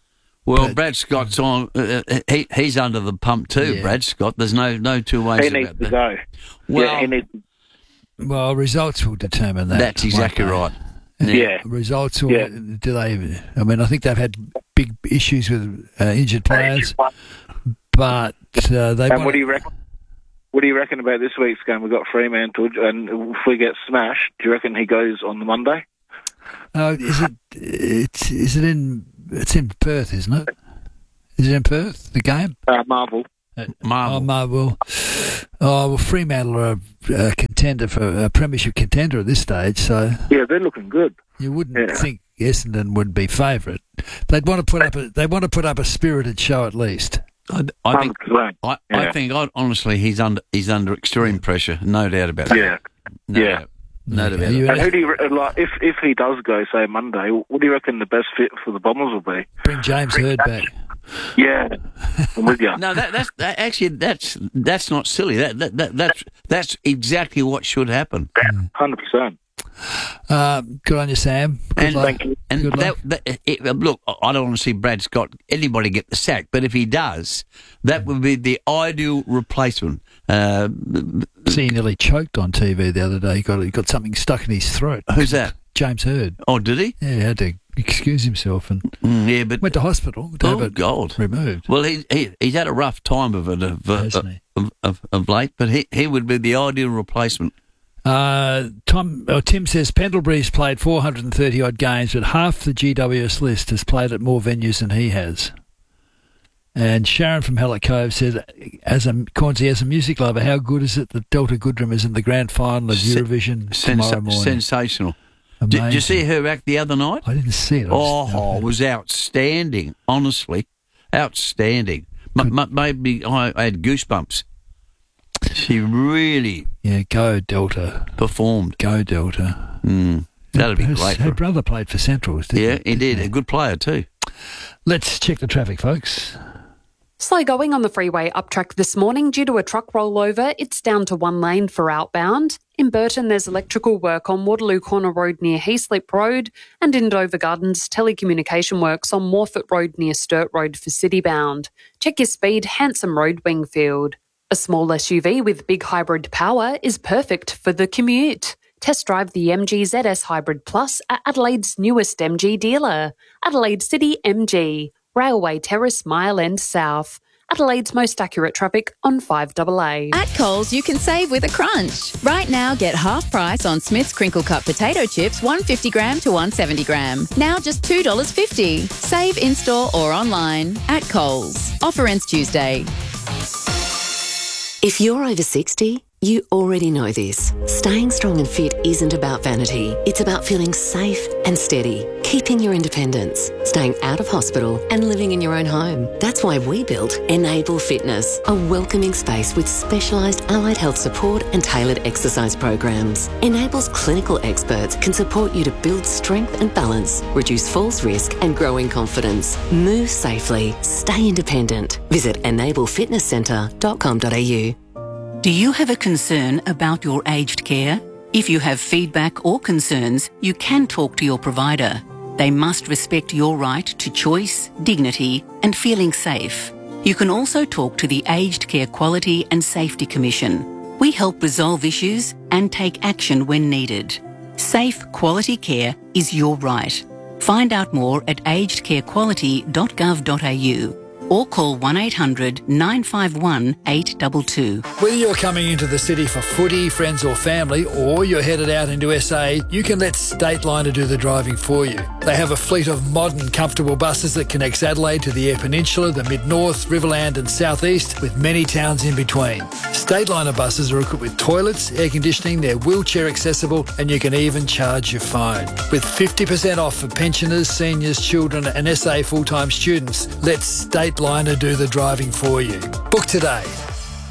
Well, But- Brad Scott's on. Uh, he he's under the pump too. Yeah. Brad Scott. There's no no two ways He about needs to that. go. Well, yeah, he needs. Well, results will determine that. That's exactly won't right. they? Yeah. Results will. Yeah. Do they? I mean, I think they've had big issues with uh, injured players, but uh, they. And want what do you reckon? What do you reckon about this week's game? We've got Fremantle, and if we get smashed, do you reckon he goes on the Monday? Uh, is it? It's is it in? It's in Perth, isn't it? Is it in Perth? The game? Uh, Marvel. Marvel. Oh, Marvel. Oh, well, Fremantle are a contender for a premiership contender at this stage, so Yeah, they're looking good. you wouldn't Yeah. think Essendon would be favourite. They'd want to put up a. They want to put up a spirited show at least. I, I think. one hundred percent. I, I Yeah. think. I, honestly, he's under. He's under extreme pressure. No doubt about that. Yeah. No Yeah. doubt. No doubt Okay, about you it. And who do you re- like? If if he does go, say Monday, what do you reckon the best fit for the Bombers will be? Bring James Hird back. Yeah, I'm with you. No, that, that's that, actually that's that's not silly. That, that that that's that's exactly what should happen. Hundred percent. Uh, good on you, Sam. Good And luck. and Good that, luck. that, it, look, I don't want to see Brad Scott anybody get the sack, but if he does, that would be the ideal replacement. Uh, See, he nearly choked on T V the other day. He got he got something stuck in his throat. Who's that? James Hird. Oh, did he? Yeah, he had to excuse himself and Mm, yeah, but went to hospital to have oh it God, removed. Well, he, he he's had a rough time of it of, uh, Hasn't he? of, of of late, but he he would be the ideal replacement. Uh, Tom or Tim says Pendlebury's played four hundred thirty odd games, but half the G W S list has played at more venues than he has. And Sharon from Hallett Cove said, as a Cornsey, as a music lover, how good is it that Delta Goodrem is in the grand final of Se- Eurovision Sens- tomorrow morning? sensational. Did, did you Amazing. see her act the other night? I didn't see it. I Oh, just- it was outstanding. Honestly, outstanding. M- m- maybe I I had goosebumps. She really Yeah, go Delta. performed. Go Delta. Mm, that'd be Her- great. Her For her. brother played for Centrals, didn't Yeah, he did. A good player too. Let's check the traffic, folks. Slow going on the freeway uptrack this morning due to a truck rollover. It's down to one lane for outbound. In Burton, there's electrical work on Waterloo Corner Road near Heaslip Road, and in Dover Gardens, telecommunication works on Morford Road near Sturt Road for citybound. Check your speed, Hanson Road, Wingfield. A small S U V with big hybrid power is perfect for the commute. Test drive the M G Z S Hybrid Plus at Adelaide's newest M G dealer, Adelaide City M G. Railway Terrace, Mile End South. Adelaide's most accurate traffic on five A A. At Coles, you can save with a crunch. Right now, get half price on Smith's Crinkle Cut potato chips, one fifty gram to one seventy gram. Now just two dollars fifty. Save in-store or online at Coles. Offer ends Tuesday. If you're over sixty, you already know this. Staying strong and fit isn't about vanity. It's about feeling safe and steady, keeping your independence, staying out of hospital and living in your own home. That's why we built Enable Fitness, a welcoming space with specialised allied health support and tailored exercise programs. Enable's clinical experts can support you to build strength and balance, reduce falls risk and growing confidence. Move safely, stay independent. Visit enable fitness centre dot com dot a u. Do you have a concern about your aged care? If you have feedback or concerns, you can talk to your provider. They must respect your right to choice, dignity, and feeling safe. You can also talk to the Aged Care Quality and Safety Commission. We help resolve issues and take action when needed. Safe, quality care is your right. Find out more at aged care quality dot gov dot a u or call one eight hundred nine five one eight two two. Whether you're coming into the city for footy, friends or family, or you're headed out into S A, you can let Stateliner do the driving for you. They have a fleet of modern, comfortable buses that connects Adelaide to the Eyre Peninsula, the Mid-North, Riverland and South East, with many towns in between. Stateliner buses are equipped with toilets, air conditioning, they're wheelchair accessible, and you can even charge your phone. With fifty percent off for pensioners, seniors, children and S A full-time students, let Stateliner do the driving for you. Book today.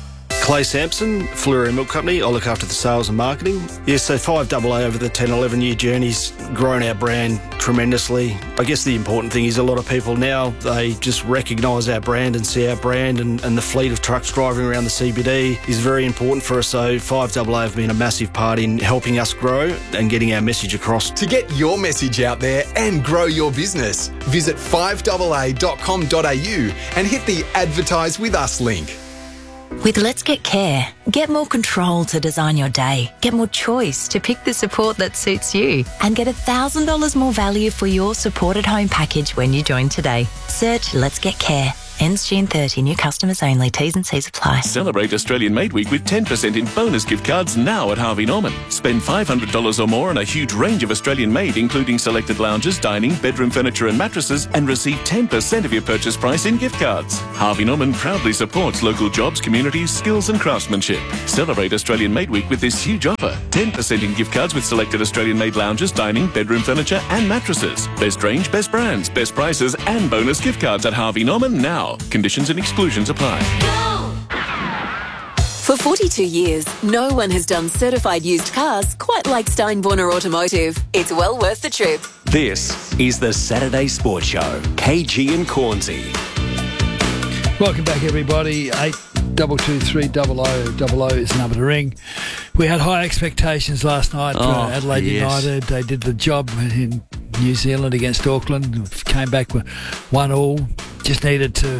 Clay Sampson, Fleury Milk Company. I look after the sales and marketing. Yeah, so five A A over the ten, eleven year journey's grown our brand tremendously. I guess the important thing is a lot of people now, they just recognise our brand and see our brand, and, and the fleet of trucks driving around the C B D is very important for us. So five A A have been a massive part in helping us grow and getting our message across. To get your message out there and grow your business, visit five A A dot com dot a u and hit the Advertise with Us link. With Let's Get Care, get more control to design your day, get more choice to pick the support that suits you, and get one thousand dollars more value for your supported home package when you join today. Search Let's Get Care. Ends June thirtieth. New customers only. T's and C's apply. Celebrate Australian Made Week with ten percent in bonus gift cards now at Harvey Norman. Spend five hundred dollars or more on a huge range of Australian made, including selected lounges, dining, bedroom furniture and mattresses, and receive ten percent of your purchase price in gift cards. Harvey Norman proudly supports local jobs, communities, skills and craftsmanship. Celebrate Australian Made Week with this huge offer. ten percent in gift cards with selected Australian made lounges, dining, bedroom furniture and mattresses. Best range, best brands, best prices and bonus gift cards at Harvey Norman now. Conditions and exclusions apply. For forty-two years, no one has done certified used cars quite like Steinborner Automotive. It's well worth the trip. This is the Saturday Sports Show. K G and Cornsey. Welcome back, everybody. Eight double two three double o double o is the number to ring. We had high expectations last night for Oh, Adelaide yes. United. They did the job in New Zealand against Auckland. Came back with one all. Just needed to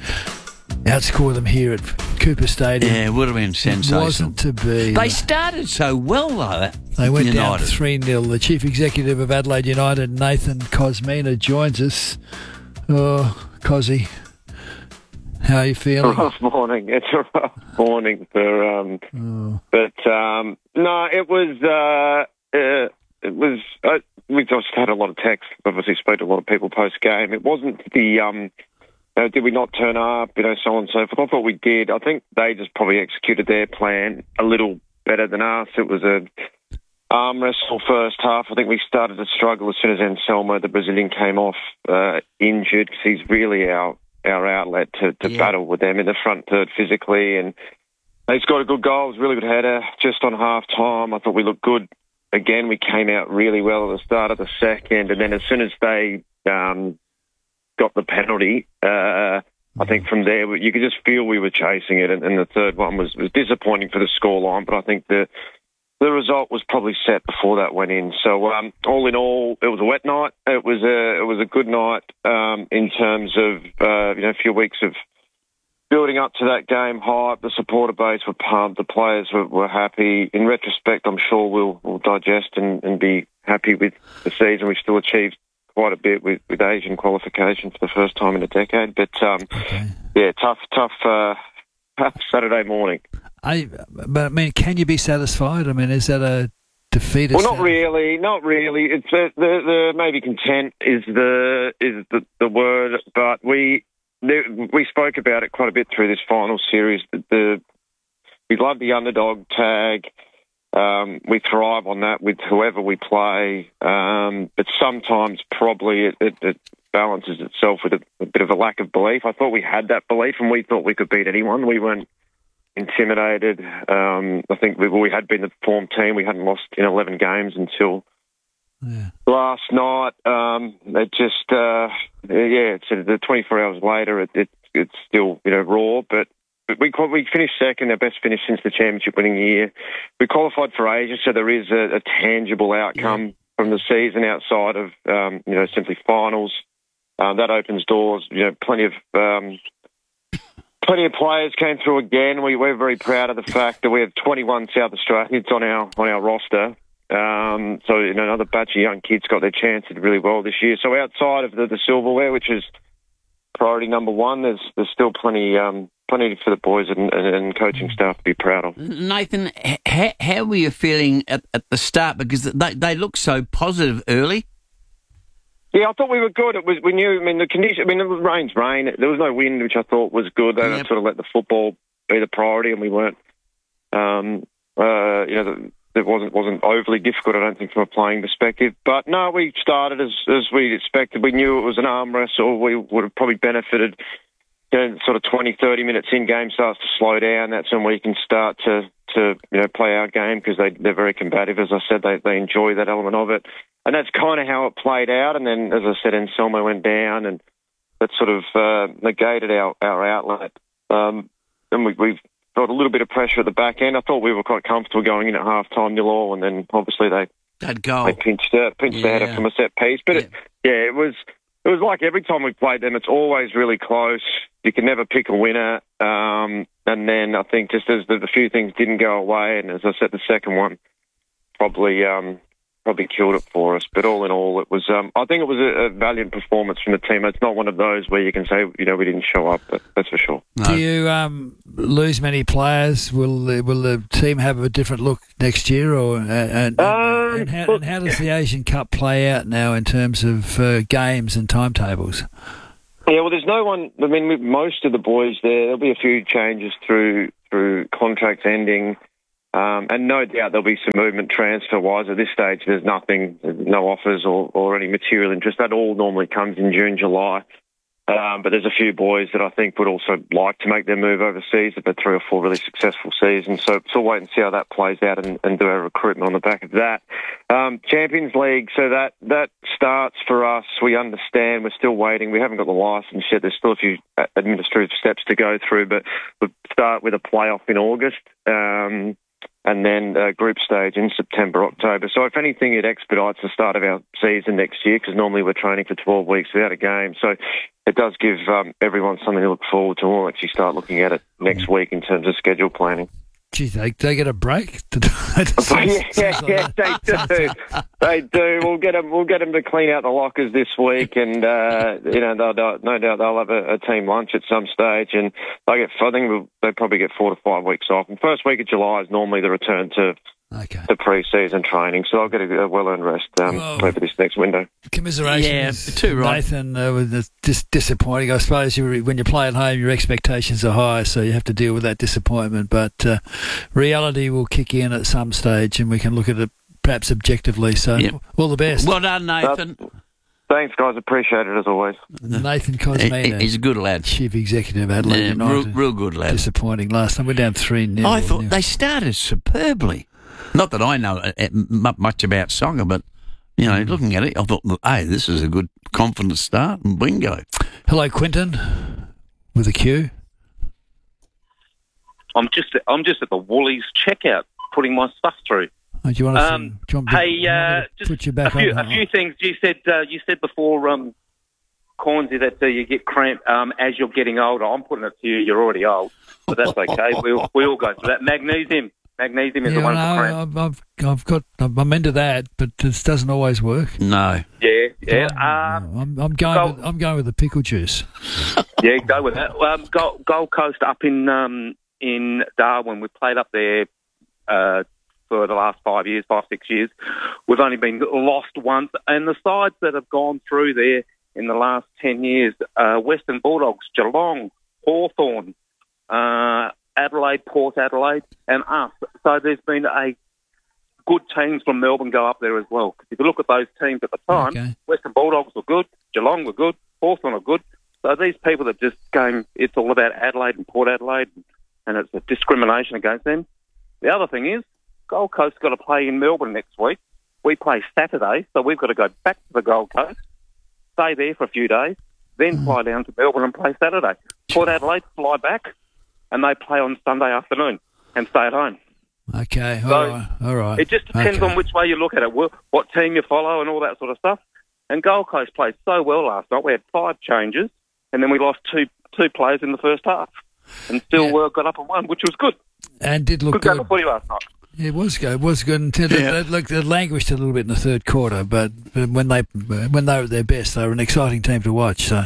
outscore them here at Cooper Stadium. Yeah, it would have been sensational. It wasn't to be. They started so well, though. They went United. down three nil. The chief executive of Adelaide United, Nathan Cosmina, joins us. Oh, Cosy, how are you feeling? Rough morning. It's a rough morning for. Um, oh. But um, no, it was. Uh, uh, it was. Uh, we just had a lot of texts. Obviously, spoke to a lot of people post game. It wasn't the. Um, you know, did we not turn up? You know, so on and so forth. I thought we did. I think they just probably executed their plan a little better than us. It was a arm wrestle first half. I think we started to struggle as soon as Anselmo, the Brazilian, came off uh, injured, because he's really our our outlet to, to Yeah. battle with them in the front third physically. And they scored a good goal. It was a really good header just on half time. I thought we looked good. Again, we came out really well at the start of the second, and then as soon as they um, got the penalty, uh, I think from there you could just feel we were chasing it. And, and the third one was, was disappointing for the scoreline, but I think the the result was probably set before that went in. So um, all in all, it was a wet night. It was a it was a good night um, in terms of uh, you know a few weeks of building up to that game, hype. The supporter base were pumped. The players were, were happy. In retrospect, I'm sure we'll, we'll digest and, and be happy with the season. We've still achieved quite a bit with, with Asian qualification for the first time in a decade. But, um, okay. yeah, tough, tough, uh, tough Saturday morning. I, but, I mean, can you be satisfied? I mean, is that a defeat? Well, not really, not really. It's uh, the, the maybe content is the is the, the word, but we... We spoke about it quite a bit through this final series. The, the we love the underdog tag. Um, we thrive on that with whoever we play. Um, but sometimes probably it, it, it balances itself with a, a bit of a lack of belief. I thought we had that belief and we thought we could beat anyone. We weren't intimidated. Um, I think we, we had been the form team. We hadn't lost in eleven games until yeah. last night. Um, it just... Uh, Yeah, it's uh, the twenty-four hours later. It, it, it's still you know raw, but, but we we finished second, our best finish since the championship winning year. We qualified for Asia, so there is a, a tangible outcome yeah. from the season outside of um, you know simply finals. Um, that opens doors. You know, plenty of um, plenty of players came through again. We we're very proud of the fact that we have twenty-one South Australians on our on our roster. Um, so, you know, another batch of young kids got their chance and did really well this year. So outside of the, the silverware, which is priority number one, there's there's still plenty um, plenty for the boys and, and, and coaching staff to be proud of. Nathan, how, how were you feeling at, at the start? Because they, they looked so positive early. Yeah, I thought we were good. It was we knew. I mean, the condition. I mean, it was rain's rain. There was no wind, which I thought was good. They yep. sort of let the football be the priority, and we weren't. Um, uh, you know. The, It wasn't wasn't overly difficult, I don't think, from a playing perspective. But no, we started as as we expected. We knew it was an arm wrestle. We would have probably benefited you know, sort of twenty, thirty minutes in, game starts to slow down. That's when we can start to, to you know, play our game because they, they're very combative. As I said, they, they enjoy that element of it. And that's kind of how it played out. And then, as I said, Anselmo went down and that sort of uh, negated our, our outlet. Um, and we, we've got a little bit of pressure at the back end. I thought we were quite comfortable going in at half-time, nil all, and then obviously they, that goal. they pinched, uh, pinched yeah. the header from a set piece. But, yeah. It, yeah, it was... It was like every time we played them, it's always really close. You can never pick a winner. Um, and then I think just as the, the few things didn't go away, and as I said, the second one probably um, probably killed it for us. But all in all, it was. Um, I think it was a, a valiant performance from the team. It's not one of those where you can say, you know, we didn't show up. But that's for sure. No. Do you um, lose many players? Will the, will the team have a different look next year, or uh, and, um, and, how, and how does the Asian Cup play out now in terms of uh, games and timetables? Yeah, well, there's no one. I mean, with most of the boys there, there'll be a few changes through through contracts ending. Um, and no doubt there'll be some movement transfer-wise. At this stage, there's nothing, no offers or, or any material interest. That all normally comes in June, July. Um, but there's a few boys that I think would also like to make their move overseas. They've had three or four really successful seasons. So, so wait and see how that plays out and, and do our recruitment on the back of that. Um, Champions League, so that, that starts for us. We understand. We're still waiting. We haven't got the licence yet. There's still a few administrative steps to go through, but we'll start with a playoff in August. Um, and then uh, group stage in September, October. So if anything, it expedites the start of our season next year because normally we're training for twelve weeks without a game. So it does give um, everyone something to look forward to. We'll actually start looking at it next week in terms of schedule planning. Geez, they, they get a break? yeah, yeah, yeah, they do. They do. We'll get them. We'll get them to clean out the lockers this week, and uh, you know, they'll, they'll, no doubt they'll have a, a team lunch at some stage, and they get. I think we'll, they probably get four to five weeks off. And first week of July is normally the return to okay. the pre-season training, so they'll get a, a well-earned rest um, over this next window. Commiserations, yeah, too right. Nathan. Uh, with the, dis- disappointing, I suppose. You, when you play at home, your expectations are high, so you have to deal with that disappointment. But uh, reality will kick in at some stage, and we can look at it perhaps objectively. So, yep. all the best. Well done, Nathan. Uh, thanks, guys. Appreciate it as always. Nathan Cosmina. He's a good lad. Chief Executive Adelaide yeah, United. Real, real good lad. Disappointing last time. We're down three nil. I thought they started superbly. Not that I know much about soccer, but, you know, looking at it, I thought, hey, this is a good, confident start, and bingo. Hello, Quinton, with a Q. I'm just I'm just at the Woolies checkout, putting my stuff through. Oh, do you want to? Um, do you want hey, to, uh, just put you back a few, on? a few things you said. Uh, you said before, um, Cornsey, that uh, you get cramp um, as you're getting older. I'm putting it to you. You're already old, but that's okay. we all, we all go through that. Magnesium. Magnesium is yeah, the one no, for cramp. I've, I've got, I'm into that, but this doesn't always work. No. Yeah, yeah. Um, I'm, I'm going. Gold, with, I'm going with the pickle juice. Yeah, go with that. Um, Gold, Gold Coast up in um, in Darwin. We played up there uh, for the last five years, five six years. We've only been lost once, and the sides that have gone through there in the last ten years: uh, Western Bulldogs, Geelong, Hawthorn. Uh, Adelaide, Port Adelaide, and us. So there's been a good teams from Melbourne go up there as well. Because if you look at those teams at the time, okay. Western Bulldogs were good, Geelong were good, Hawthorn were good. So these people that just going, it's all about Adelaide and Port Adelaide, and it's a discrimination against them. The other thing is, Gold Coast got to play in Melbourne next week. We play Saturday, so we've got to go back to the Gold Coast, stay there for a few days, then mm. fly down to Melbourne and play Saturday. Port Adelaide, fly back, and they play on Sunday afternoon and stay at home. Okay, all so right, all right. It just depends okay. on which way you look at it, what team you follow and all that sort of stuff. And Gold Coast played so well last night. We had five changes, and then we lost two two players in the first half, and still yeah. uh, got up and won, which was good. And did look good. good. Good footy last night. Yeah, it was good. It was good until yeah. it, looked, it languished a little bit in the third quarter. But, but when they when they were at their best, they were an exciting team to watch. So,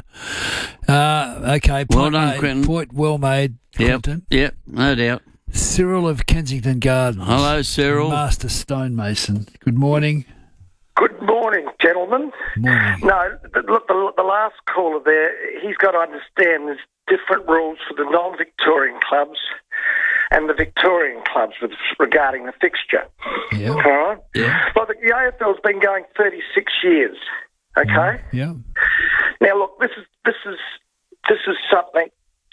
uh, okay, point well done, made, Quentin. Point well made, Quentin. Yep, yep, no doubt. Cyril of Kensington Gardens. Hello, Cyril. Master stonemason. Good morning. Good morning, gentlemen. Morning. No, look, the, the last caller there, he's got to understand there's different rules for the non-Victorian clubs and the Victorian clubs with regarding the fixture. Yeah. All right? Yeah. Well, the, the A F L's been going thirty-six years, okay? Yeah. Now, look, this is this is this is something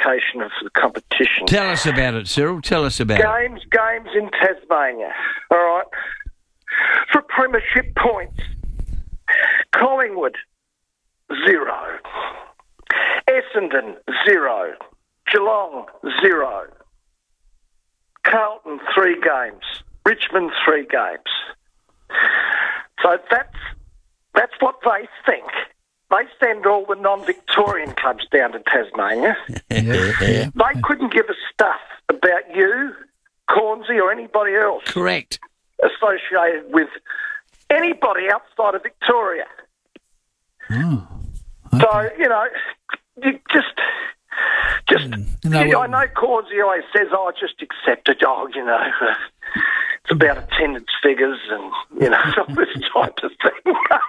location of the competition. Tell us about it, Cyril. Tell us about it. Games, games in Tasmania. All right. For premiership points, Collingwood, zero. Essendon, zero. Geelong, zero. Carlton, three games. Richmond, three games. So that's that's what they think. They send all the non-Victorian clubs down to Tasmania. Yeah. They couldn't give a stuff about you, Cornsey, or anybody else. Correct. Associated with anybody outside of Victoria. Oh, So, you know, you just... Just, No, you know, well- I know Cornsey always says, oh, just accept it. Oh, you know, uh, it's about attendance figures and, you know, all this type of thing.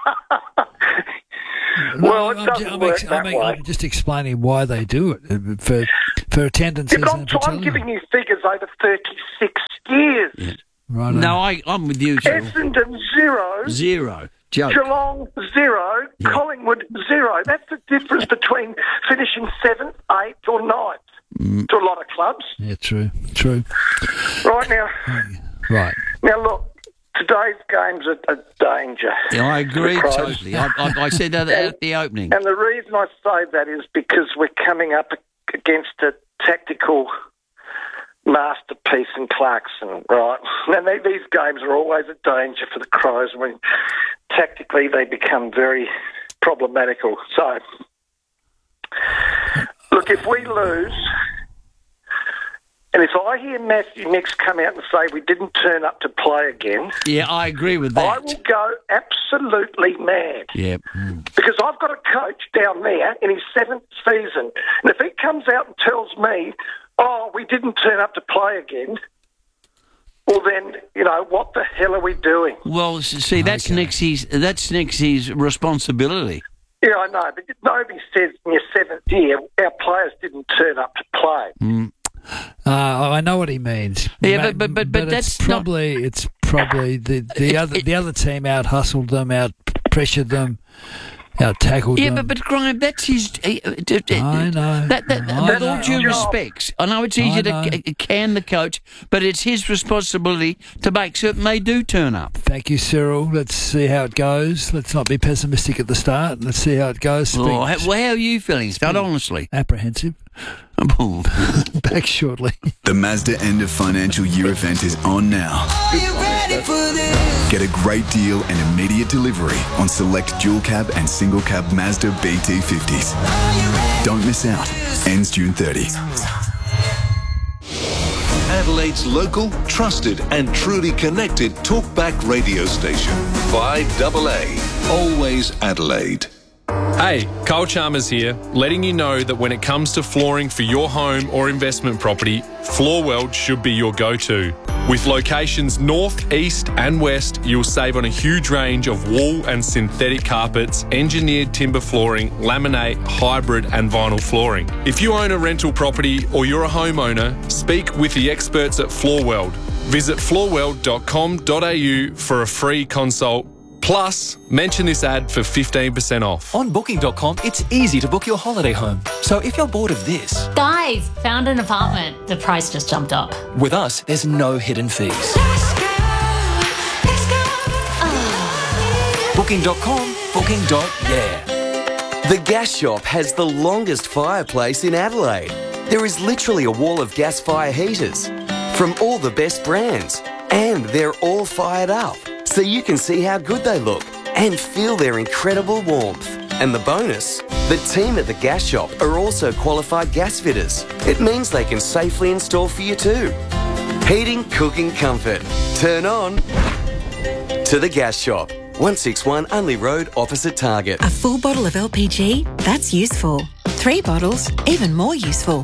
Well, it I'm, doesn't I'm, work ex- that I'm, way. I'm just explaining why they do it uh, for for attendances But I'm, and for I'm television. giving you figures over thirty-six years. Right. No, I, I'm with you, Cyril. Essendon, zero. Zero. Joke. Geelong, zero. Collingwood, zero. That's the difference between finishing seventh, eighth or ninth Mm. to a lot of clubs. Yeah, true, true. Right now, Right. now look, today's game's a, a danger. Yeah, I agree for the Crows. totally. I, I, I said that at the opening. And the reason I say that is because we're coming up against a tactical masterpiece in Clarkson, right? And they, these games are always a danger for the Crows when tactically they become very problematical. So, look, if we lose, and if I hear Matthew Nicks come out and say we didn't turn up to play again, Yeah, I agree with I that. will go absolutely mad. Yeah. Because I've got a coach down there in his seventh season, and if he comes out and tells me, oh, we didn't turn up to play again, well then, you know, what the hell are we doing? Well, s- see, that's Nixie's, that's Nixie's responsibility. Yeah, I know, but nobody says in your seventh year our players didn't turn up to play. Mm. Uh, I know what he means. Yeah, Ma- but- but- but- but it's that's not- probably it's probably the, the other the other team out hustled them, out pressured them, out tackled Yeah, them. but, but Graham, that's his... Uh, uh, d- d- I know. That, that, I with all know. due I know. respect, I know it's easy I to know. c- can the coach, but it's his responsibility to make certain they do turn up. Thank you, Cyril. Let's see how it goes. Let's not be pessimistic at the start. Let's see how it goes. Speak- Oh, how, well, how are you feeling, Stud, honestly? Apprehensive. Back shortly. The Mazda end of financial year event is on now. Get a great deal and immediate delivery on select dual cab and single cab Mazda B T fifties. Don't miss out. Ends June thirtieth. Adelaide's local, trusted and truly connected talkback radio station. five A A. Always Adelaide. Hey, Carl Chalmers here, letting you know that when it comes to flooring for your home or investment property, Floorweld should be your go-to. With locations north, east and west, you'll save on a huge range of wool and synthetic carpets, engineered timber flooring, laminate, hybrid and vinyl flooring. If you own a rental property or you're a homeowner, speak with the experts at Floorweld. Visit floorweld dot com dot a u for a free consult. Plus, mention this ad for fifteen percent off. On booking dot com, it's easy to book your holiday home. So if you're bored of this, Guys, found an apartment. The price just jumped up. with us, there's no hidden fees. booking dot com, booking. Yeah. The Gas Shop has the longest fireplace in Adelaide. There is literally a wall of gas fire heaters from all the best brands, and they're all fired up, so you can see how good they look and feel their incredible warmth. And the bonus, the team at the Gas Shop are also qualified gas fitters. It means they can safely install for you too. Heating, cooking, comfort. Turn on to the Gas Shop. one sixty-one Unley Road, opposite Target. A full bottle of L P G? That's useful. Three bottles? Even more useful.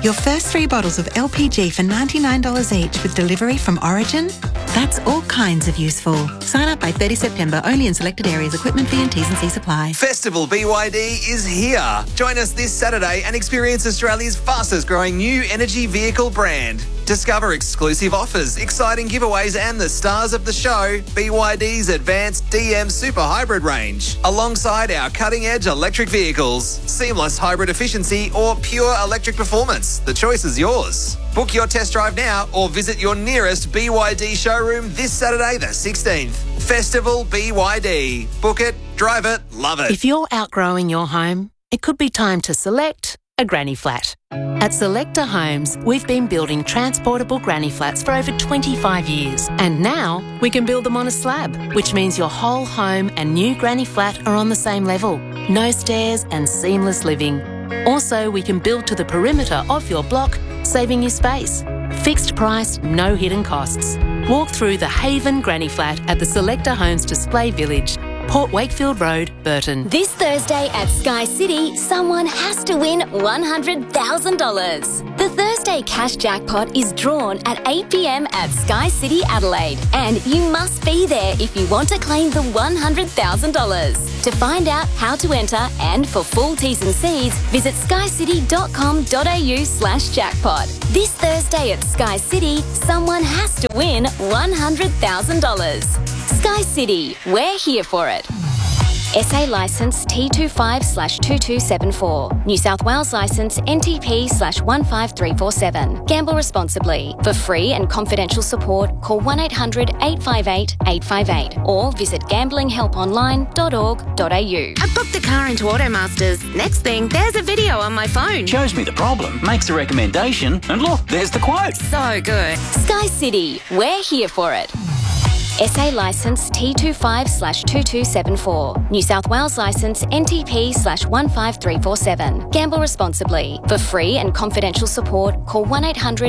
Your first three bottles of L P G for ninety-nine dollars each with delivery from Origin? That's all kinds of useful. Sign up by thirtieth September, only in selected areas. Equipment fee and T's and C's apply. Festival B Y D is here. Join us this Saturday and experience Australia's fastest growing new energy vehicle brand. Discover exclusive offers, exciting giveaways and the stars of the show, B Y D's advanced D M Super Hybrid range, alongside our cutting-edge electric vehicles, seamless hybrid efficiency or pure electric performance. The choice is yours. Book your test drive now or visit your nearest B Y D showroom this Saturday the sixteenth. Festival B Y D. Book it, drive it, love it. If you're outgrowing your home, it could be time to select a granny flat. At Selector Homes, we've been building transportable granny flats for over twenty-five years. And now we can build them on a slab, which means your whole home and new granny flat are on the same level. No stairs and seamless living. Also, we can build to the perimeter of your block, saving you space. Fixed price, no hidden costs. Walk through the Haven Granny Flat at the Selector Homes Display Village, Port Wakefield Road, Burton. This Thursday at Sky City, someone has to win one hundred thousand dollars. The Thursday cash jackpot is drawn at eight p m at Sky City, Adelaide, and you must be there if you want to claim the one hundred thousand dollars. To find out how to enter and for full T's and C's, visit skycity.com.au slash jackpot. This Thursday at Sky City, someone has to win one hundred thousand dollars. Sky City, we're here for it. S A licence T twenty-five slash two two seven four. New South Wales licence N T P slash one five three four seven. Gamble responsibly. For free and confidential support, call one eight hundred eight five eight eight five eight or visit gambling help online dot org dot a u. I booked the car into Automasters. Next thing, there's a video on my phone. Shows me the problem, makes a recommendation, and look, there's the quote. So good. Sky City, we're here for it. S A licence T twenty-five slash two two seven four. New South Wales licence N T P slash one five three four seven. Gamble responsibly. For free and confidential support, call one eight hundred